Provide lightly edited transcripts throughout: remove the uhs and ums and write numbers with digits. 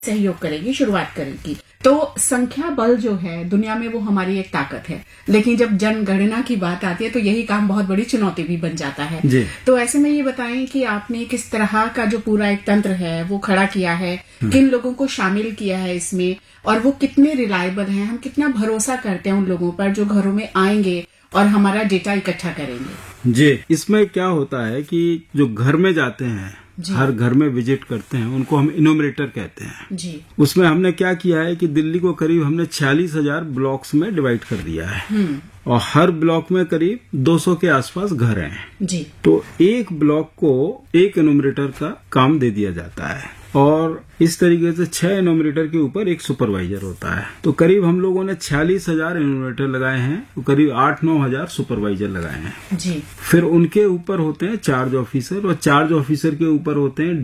सहयोग करेगी, शुरुआत करेगी। तो संख्या बल जो है दुनिया में वो हमारी एक ताकत है, लेकिन जब जनगणना की बात आती है तो यही काम बहुत बड़ी चुनौती भी बन जाता है जी। तो ऐसे में ये बताएं कि आपने किस तरह का जो पूरा एक तंत्र है वो खड़ा किया है, किन लोगों को शामिल किया है इसमें, और वो कितने रिलायबल हैं, हम कितना भरोसा करते हैं उन लोगों पर जो घरों में आएंगे और हमारा डेटा इकट्ठा करेंगे। जी, इसमें क्या होता है कि जो घर में जाते हैं, हर घर में विजिट करते हैं, उनको हम इनोमरेटर कहते हैं जी। उसमें हमने क्या किया है कि दिल्ली को करीब हमने 46,000 ब्लॉक्स में डिवाइड कर दिया है और हर ब्लॉक में करीब 200 के आसपास घर हैं जी। तो एक ब्लॉक को एक इनोमरेटर का काम दे दिया जाता है और इस तरीके से 6 इनोमरेटर के ऊपर एक सुपरवाइजर होता है। तो करीब हम लोगों ने 46,000 इनोमरेटर लगाए हैं, तो करीब 8-9 हजार सुपरवाइजर लगाए हैं जी। फिर उनके ऊपर होते हैं चार्ज ऑफिसर और चार्ज ऑफिसर के ऊपर होते हैं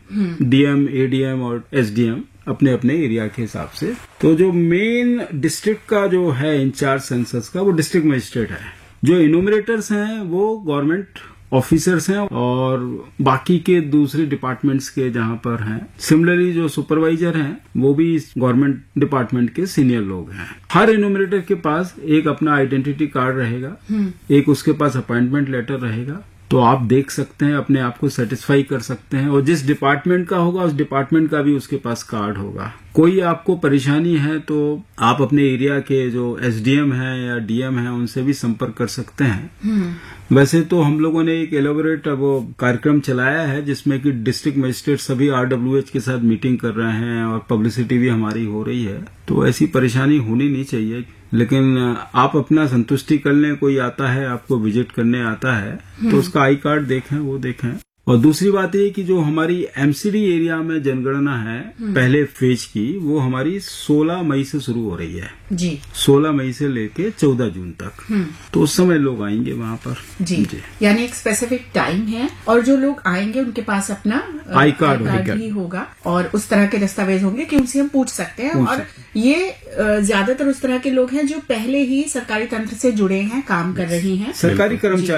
डीएम, एडीएम और एसडीएम अपने अपने एरिया के हिसाब से। तो जो मेन डिस्ट्रिक्ट का जो है इंचार्ज सेंसस का वो डिस्ट्रिक्ट मजिस्ट्रेट है। जो इनोमरेटर्स हैं वो गवर्नमेंट ऑफिसर्स हैं और बाकी के दूसरे डिपार्टमेंट्स के जहां पर हैं। सिमिलरली जो सुपरवाइजर हैं वो भी गवर्नमेंट डिपार्टमेंट के सीनियर लोग हैं। हर इनोमरेटर के पास एक अपना आइडेंटिटी कार्ड रहेगा, एक उसके पास अपॉइंटमेंट लेटर रहेगा। तो आप देख सकते हैं, अपने आप को सेटिस्फाई कर सकते हैं और जिस डिपार्टमेंट का होगा उस डिपार्टमेंट का भी उसके पास कार्ड होगा। कोई आपको परेशानी है तो आप अपने एरिया के जो एसडीएम है या डीएम है उनसे भी संपर्क कर सकते हैं। वैसे तो हम लोगों ने एक एलोबरेट वो कार्यक्रम चलाया है जिसमें कि डिस्ट्रिक्ट मजिस्ट्रेट सभी आरडब्ल्यूएच के साथ मीटिंग कर रहे हैं और पब्लिसिटी भी हमारी हो रही है। तो ऐसी परेशानी होनी नहीं चाहिए, लेकिन आप अपना संतुष्टि कर लें। कोई आता है आपको विजिट करने आता है तो उसका आई कार्ड देखें, वो देखें। और दूसरी बात ये कि जो हमारी एमसीडी एरिया में जनगणना है पहले फेज की, वो हमारी 16 मई से शुरू हो रही है जी। 16 मई से लेके 14 जून तक। तो उस समय लोग आएंगे वहाँ पर जी। यानी एक स्पेसिफिक टाइम है और जो लोग आएंगे उनके पास अपना आई कार्ड भी होगा और उस तरह के दस्तावेज होंगे कि उनसे हम पूछ सकते हैं। और ये ज्यादातर उस तरह के लोग हैं जो पहले ही सरकारी तंत्र से जुड़े हैं, काम कर रही हैं, सरकारी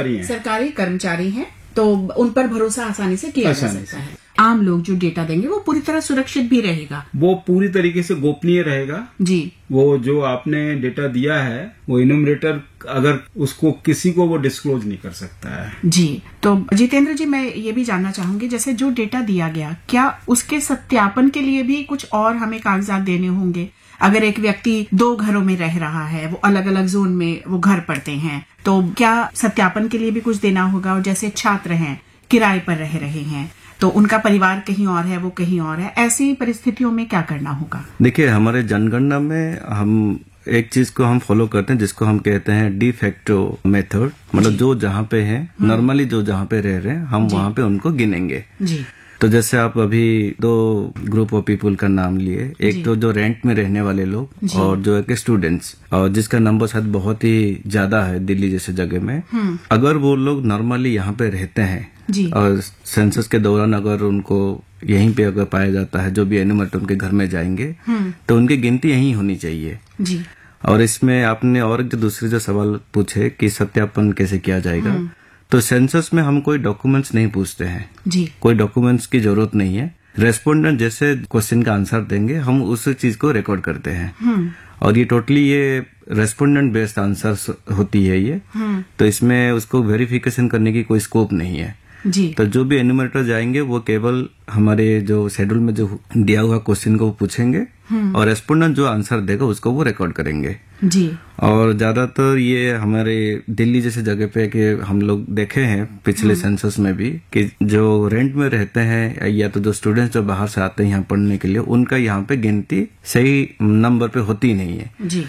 कर्मचारी हैं, तो उन पर भरोसा आसानी से किया जा सकता है। आम लोग जो डेटा देंगे वो पूरी तरह सुरक्षित भी रहेगा, वो पूरी तरीके से गोपनीय रहेगा जी। वो जो आपने डेटा दिया है वो इनोमरेटर अगर उसको किसी को वो डिस्क्लोज नहीं कर सकता है जी। तो जितेंद्र जी, मैं ये भी जानना चाहूंगी, जैसे जो डेटा दिया गया, क्या उसके सत्यापन के लिए भी कुछ और हमें कागजात देने होंगे? अगर एक व्यक्ति 2 घरों में रह रहा है, वो अलग अलग जोन में वो घर पड़ते हैं, तो क्या सत्यापन के लिए भी कुछ देना होगा? और जैसे छात्र हैं, किराए पर रह रहे हैं, तो उनका परिवार कहीं और है, वो कहीं और है, ऐसी परिस्थितियों में क्या करना होगा? देखिए, हमारे जनगणना में हम एक चीज को हम फॉलो करते हैं जिसको हम कहते हैं डी फैक्टो मेथड। मतलब जो जहाँ पे है, नॉर्मली जो जहाँ पे रह रहे हैं हम वहाँ पे उनको गिनेंगे जी। तो जैसे आप अभी 2 ग्रुप ऑफ पीपल का नाम लिए, एक तो जो रेंट में रहने वाले लोग और जो एक स्टूडेंट्स, और जिसका नंबर शायद बहुत ही ज्यादा है दिल्ली जैसे जगह में। अगर वो लोग नॉर्मली यहाँ पे रहते हैं और सेंसस के दौरान अगर उनको यहीं पे अगर पाया जाता है, जो भी एनिमल उनके घर में जाएंगे, तो उनकी गिनती यहीं होनी चाहिए जी। और इसमें आपने और जो दूसरे जो सवाल पूछे कि सत्यापन कैसे किया जाएगा, तो सेंसस में हम कोई डॉक्यूमेंट्स नहीं पूछते हैं जी। कोई डॉक्यूमेंट्स की जरूरत नहीं है। रेस्पोंडेंट जैसे क्वेश्चन का आंसर देंगे हम उस चीज को रिकॉर्ड करते हैं और ये टोटली ये रेस्पोंडेंट बेस्ड आंसर्स होती है ये। तो इसमें उसको वेरिफिकेशन करने की कोई स्कोप नहीं है जी। तो जो भी एन्यूमरेटर जाएंगे वो केवल हमारे जो शेड्यूल में जो दिया हुआ क्वेश्चन को पूछेंगे और रेस्पोंडेंट जो आंसर देगा उसको वो रिकॉर्ड करेंगे जी। और ज्यादातर ये हमारे दिल्ली जैसे जगह पे कि हम लोग देखे हैं पिछले सेंसस में भी कि जो रेंट में रहते हैं या तो जो स्टूडेंट्स जो बाहर से आते हैं यहाँ पढ़ने के लिए, उनका यहाँ पे गिनती सही नंबर पे होती नहीं है जी।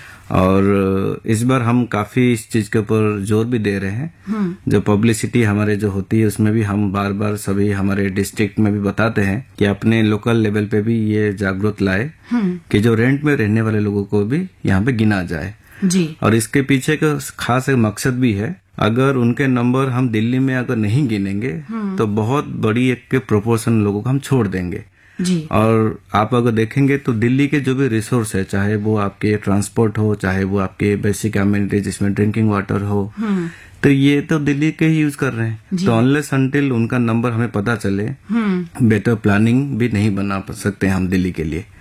और इस बार हम काफी इस चीज के ऊपर जोर भी दे रहे हैं। जो पब्लिसिटी हमारे जो होती है उसमें भी हम बार बार सभी हमारे डिस्ट्रिक्ट में भी बताते हैं कि अपने लोकल लेवल पे भी ये जागरूक लाए कि जो रेंट में रहने वाले लोगों को भी यहाँ पे गिना जाए जी। और इसके पीछे का खास एक मकसद भी है। अगर उनके नंबर हम दिल्ली में अगर नहीं गिनेंगे तो बहुत बड़ी एक प्रोपोर्शन लोगों को हम छोड़ देंगे जी। और आप अगर देखेंगे तो दिल्ली के जो भी रिसोर्स है, चाहे वो आपके ट्रांसपोर्ट हो, चाहे वो आपके बेसिक एमिनिटीज जिसमें ड्रिंकिंग वाटर हो, तो ये तो दिल्ली के ही यूज कर रहे हैं। तो अनलेस अनटिल उनका नंबर हमें पता चले, बेटर प्लानिंग भी नहीं बना सकते हम दिल्ली के लिए।